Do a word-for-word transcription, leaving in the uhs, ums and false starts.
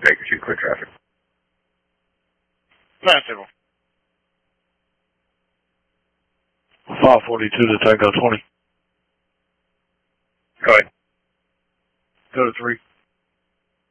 Baker two, clear traffic. nine seven. five forty-two to Tango twenty. Go ahead. Go to three.